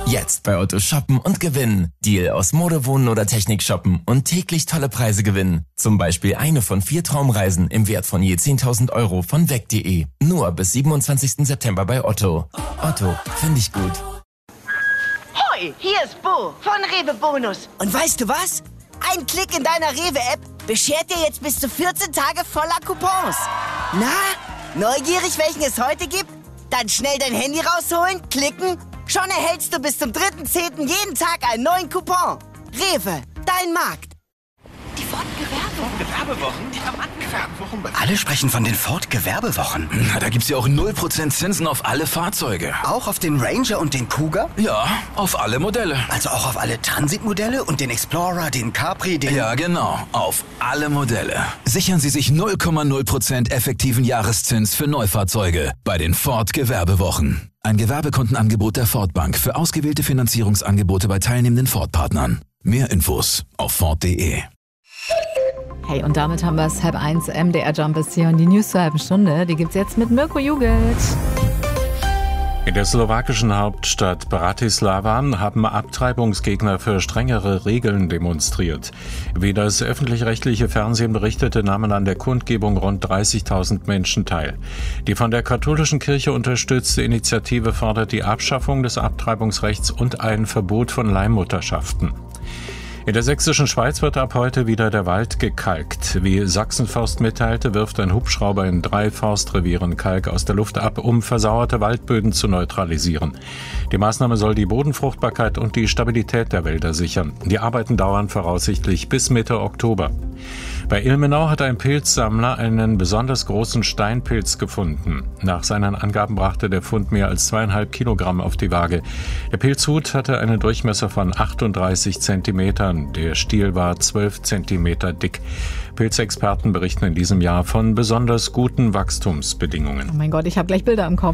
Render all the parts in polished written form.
Jetzt bei Otto shoppen und gewinnen. Deal aus Mode, Wohnen oder Technik shoppen und täglich tolle Preise gewinnen. Zum Beispiel eine von 4 Traumreisen im Wert von je 10.000 Euro von weg.de. Nur bis 27. September bei Otto. Otto, finde ich gut. Hoi, hier ist Bo von Rewe Bonus. Und weißt du was? Ein Klick in deiner Rewe-App beschert dir jetzt bis zu 14 Tage voller Coupons. Na, neugierig, welchen es heute gibt? Dann schnell dein Handy rausholen, klicken. Schon erhältst du bis zum 3.10. jeden Tag einen neuen Coupon. Rewe, dein Markt. Die Ford-Gewerbewochen? Die haben angefangen. Alle sprechen von den Ford-Gewerbewochen. Na, da gibt's ja auch 0% Zinsen auf alle Fahrzeuge. Auch auf den Ranger und den Cougar? Ja, auf alle Modelle. Also auch auf alle Transit-Modelle und den Explorer, den Capri, den... Ja, genau, auf alle Modelle. Sichern Sie sich 0,0% effektiven Jahreszins für Neufahrzeuge bei den Ford-Gewerbewochen. Ein Gewerbekundenangebot der Ford Bank für ausgewählte Finanzierungsangebote bei teilnehmenden Ford-Partnern. Mehr Infos auf Ford.de. Hey, und damit haben wir es 12:30 MDR Jump ist hier und die News zur halben Stunde, die gibt's jetzt mit Mirko Jugelt. In der slowakischen Hauptstadt Bratislava haben Abtreibungsgegner für strengere Regeln demonstriert. Wie das öffentlich-rechtliche Fernsehen berichtete, nahmen an der Kundgebung rund 30.000 Menschen teil. Die von der katholischen Kirche unterstützte Initiative fordert die Abschaffung des Abtreibungsrechts und ein Verbot von Leihmutterschaften. In der sächsischen Schweiz wird ab heute wieder der Wald gekalkt. Wie Sachsenforst mitteilte, wirft ein Hubschrauber in 3 Forstrevieren Kalk aus der Luft ab, um versauerte Waldböden zu neutralisieren. Die Maßnahme soll die Bodenfruchtbarkeit und die Stabilität der Wälder sichern. Die Arbeiten dauern voraussichtlich bis Mitte Oktober. Bei Ilmenau hat ein Pilzsammler einen besonders großen Steinpilz gefunden. Nach seinen Angaben brachte der Fund mehr als 2,5 Kilogramm auf die Waage. Der Pilzhut hatte einen Durchmesser von 38 Zentimetern. Der Stiel war 12 Zentimeter dick. Pilzexperten berichten in diesem Jahr von besonders guten Wachstumsbedingungen. Oh mein Gott, ich habe gleich Bilder im Kopf.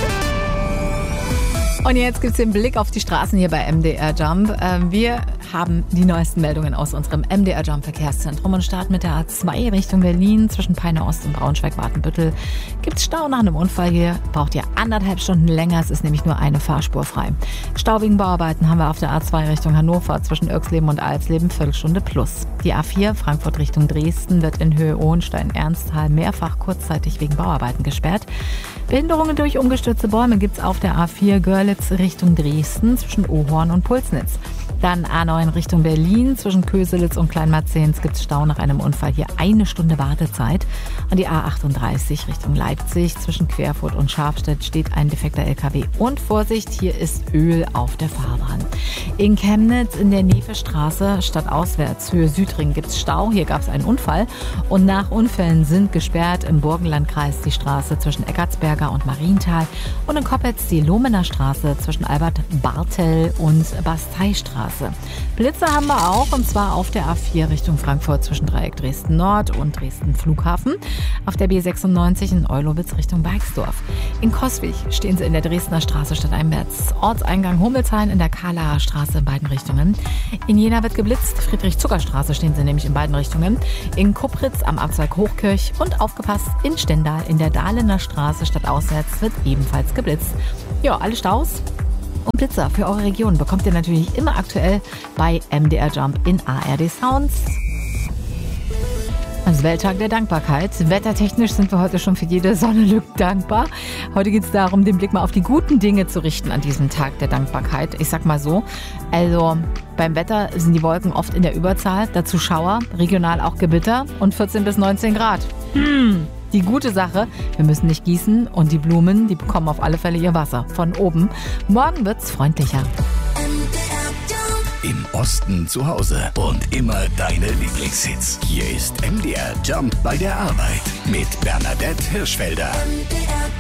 Und jetzt gibt's den Blick auf die Straßen hier bei MDR Jump. Wir haben die neuesten Meldungen aus unserem MDR Jump Verkehrszentrum und starten mit der A2 Richtung Berlin. Zwischen Peine Ost und Braunschweig-Watenbüttel gibt's Stau nach einem Unfall hier. Braucht ihr 1,5 Stunden länger. Es ist nämlich nur eine Fahrspur frei. Stau wegen Bauarbeiten haben wir auf der A2 Richtung Hannover zwischen Irxleben und Alsleben Viertelstunde plus. Die A4 Frankfurt Richtung Dresden wird in Höhe Hohenstein-Ernsthal mehrfach kurzzeitig wegen Bauarbeiten gesperrt. Behinderungen durch umgestürzte Bäume gibt's auf der A4 Görlitz Richtung Dresden zwischen Ohorn und Pulsnitz. Dann A9 Richtung Berlin zwischen Köselitz und Kleinmarzehns gibt's Stau nach einem Unfall. Hier 1 Stunde Wartezeit. Und die A38 Richtung Leipzig zwischen Querfurt und Schafstedt steht ein defekter LKW. Und Vorsicht, hier ist Öl auf der Fahrbahn. In Chemnitz in der Nevestraße stadtauswärts Höhe Südring gibt's Stau. Hier gab's einen Unfall. Und nach Unfällen sind gesperrt im Burgenlandkreis die Straße zwischen Eckartsberger und Marienthal. Und in Koppetz die Lohmener Straße zwischen Albert-Bartel und Basteistraße. Blitze haben wir auch, und zwar auf der A4 Richtung Frankfurt zwischen Dreieck Dresden Nord und Dresden Flughafen. Auf der B96 in Eulowitz Richtung Beigsdorf. In Coswig stehen sie in der Dresdner Straße stadteinwärts. Ortseingang Hummelshain in der Kalaer Straße in beiden Richtungen. In Jena wird geblitzt. Friedrich-Zucker-Straße stehen sie nämlich in beiden Richtungen. In Kupritz am Abzweig Hochkirch und aufgepasst in Stendal in der Dahlener Straße stadtauswärts wird ebenfalls geblitzt. Ja, alle Staus und Blitzer für eure Region bekommt ihr natürlich immer aktuell bei MDR Jump in ARD Sounds. Also Welttag der Dankbarkeit. Wettertechnisch sind wir heute schon für jede Sonnenlücke dankbar. Heute geht es darum, den Blick mal auf die guten Dinge zu richten an diesem Tag der Dankbarkeit. Ich sag mal so, also beim Wetter sind die Wolken oft in der Überzahl, dazu Schauer, regional auch Gewitter und 14 bis 19 Grad. Die gute Sache, wir müssen nicht gießen und die Blumen, die bekommen auf alle Fälle ihr Wasser von oben. Morgen wird's freundlicher. Im Osten zu Hause und immer deine Lieblingshits. Hier ist MDR Jump bei der Arbeit mit Bernadette Hirschfelder. MDR